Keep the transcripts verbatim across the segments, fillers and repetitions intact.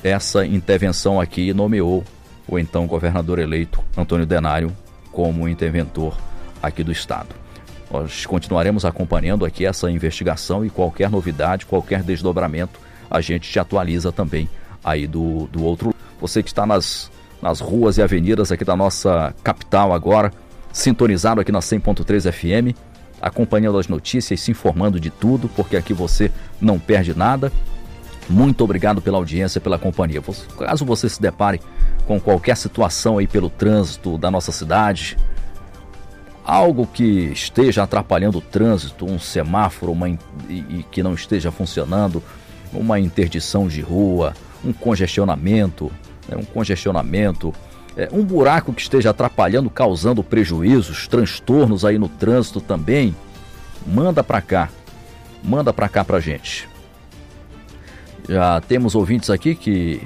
essa intervenção aqui e nomeou o então governador eleito Antônio Denário como interventor aqui do estado. Nós continuaremos acompanhando aqui essa investigação e qualquer novidade, qualquer desdobramento, a gente te atualiza também aí do, do outro. Você que está nas, nas ruas e avenidas aqui da nossa capital agora, sintonizado aqui na cem ponto três F M, acompanhando as notícias, se informando de tudo, porque aqui você não perde nada. Muito obrigado pela audiência, pela companhia. Caso você se depare com qualquer situação aí pelo trânsito da nossa cidade, algo que esteja atrapalhando o trânsito, um semáforo uma in... e que não esteja funcionando, uma interdição de rua, um congestionamento, né, um congestionamento, é, um buraco que esteja atrapalhando, causando prejuízos, transtornos aí no trânsito também, manda para cá, manda para cá pra gente. Já temos ouvintes aqui que...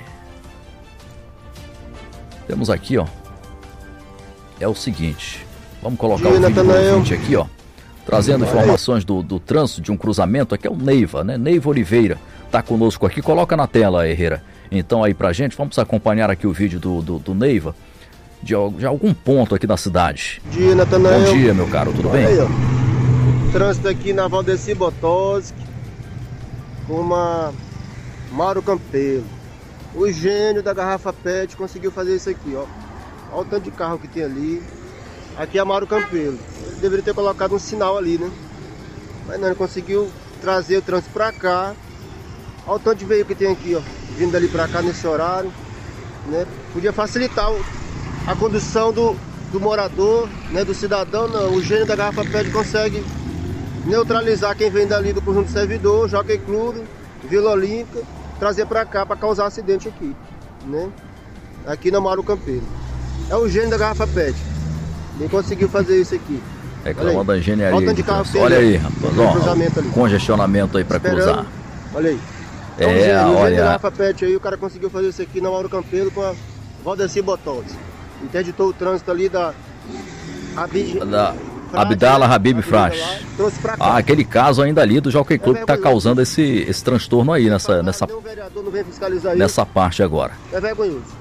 Temos aqui, ó, é o seguinte... Vamos colocar o vídeo do ouvinte aqui, ó, trazendo informações do, do trânsito de um cruzamento. Aqui é o Neiva, né? Neiva Oliveira tá conosco aqui. Coloca na tela, Herrera. Então aí pra gente, vamos acompanhar aqui o vídeo do, do, do Neiva, de, de algum ponto aqui da cidade. Bom dia, Natanael. Bom dia, meu caro, tudo bem? Aí, ó. Trânsito aqui na Valdeci Botoski, com uma Mauro Campelo. O gênio da garrafa pet conseguiu fazer isso aqui, ó. Olha o tanto de carro que tem ali. Aqui é Mauro Campelo. Ele deveria ter colocado um sinal ali, né? Mas não, ele conseguiu trazer o trânsito pra cá. Olha o tanto de veículo que tem aqui, ó, vindo dali pra cá nesse horário, né? Podia facilitar a condução do, do morador, né? Do cidadão, não. O gênio da garrafa pet consegue neutralizar quem vem dali do conjunto servidor, Jockey Clube, Vila Olímpica, trazer pra cá pra causar acidente aqui, né? Aqui na Mauro Campelo. É o gênio da garrafa pet. Ele conseguiu fazer isso aqui. Reclamando da engenharia. Olha, de carro olha aí, rapaz. Ó, congestionamento aí para cruzar. Olha aí. Então, é, o olha. Garrafa Pet aí, o cara conseguiu fazer isso aqui na Mauro Campelo com a Valdeci Botoski. Interditou o trânsito ali da Abid... da Abdala Habib Frasch. Trouxe pra cá. Ah, aquele caso ainda ali do Jockey Club que está causando esse, esse transtorno aí nessa, nessa, um vereador não vem fiscalizar nessa isso. parte agora. É vergonhoso.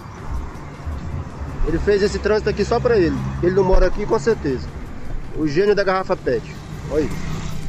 Ele fez esse trânsito aqui só pra ele. Ele não mora aqui, com certeza. O gênio da garrafa pet. Olha aí.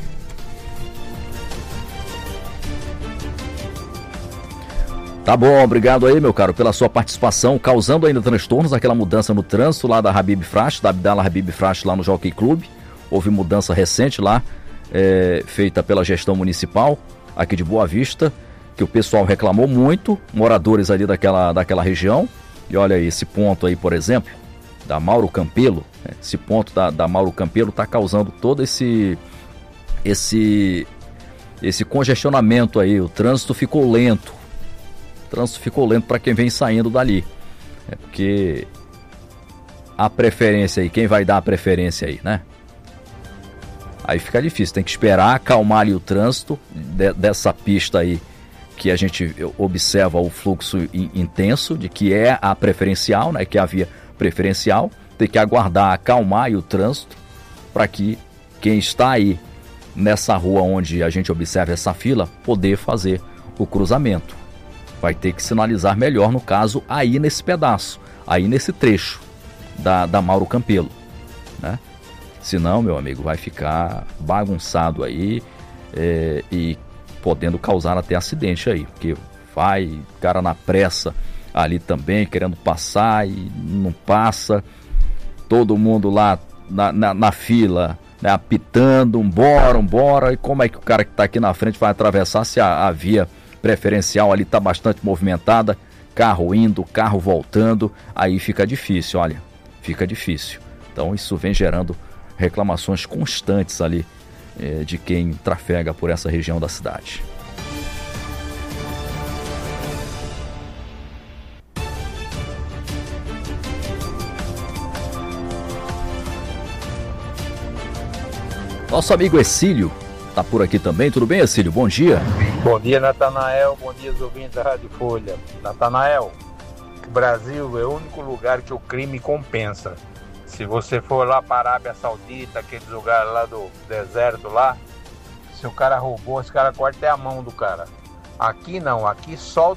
Tá bom, obrigado aí, meu caro, pela sua participação, causando ainda transtornos, aquela mudança no trânsito lá da Habib Frasch, da Abdala Habib Frasch lá no Jockey Club. Houve mudança recente lá, é, feita pela gestão municipal aqui de Boa Vista, que o pessoal reclamou muito, moradores ali daquela, daquela região. E olha aí, esse ponto aí, por exemplo, da Mauro Campelo, né? Esse ponto da, da Mauro Campelo está causando todo esse, esse, esse congestionamento aí. O trânsito ficou lento. O trânsito ficou lento para quem vem saindo dali. É porque a preferência aí, quem vai dar a preferência aí, né? Aí fica difícil, tem que esperar acalmar ali o trânsito de, dessa pista aí, que a gente observa o fluxo intenso, de que é a preferencial, né, que é a via preferencial, tem que aguardar acalmar aí o trânsito para que quem está aí nessa rua onde a gente observa essa fila, poder fazer o cruzamento. Vai ter que sinalizar melhor, no caso, aí nesse pedaço, aí nesse trecho da, da Mauro Campelo, né? Senão, meu amigo, vai ficar bagunçado aí é, e podendo causar até acidente aí, porque vai cara na pressa ali também, querendo passar e não passa, todo mundo lá na, na, na fila, né, apitando, embora, embora, e como é que o cara que está aqui na frente vai atravessar se a, a via preferencial ali está bastante movimentada, carro indo, carro voltando, aí fica difícil, olha, fica difícil. Então isso vem gerando reclamações constantes ali de quem trafega por essa região da cidade. Nosso amigo Exílio está por aqui também. Tudo bem, Exílio? Bom dia. Bom dia, Natanael. Bom dia, os ouvintes da Rádio Folha. Natanael, o Brasil é o único lugar que o crime compensa. Se você for lá para a Arábia Saudita, aqueles lugares lá do deserto lá, se o cara roubou, esse cara corta até a mão do cara. Aqui não, aqui só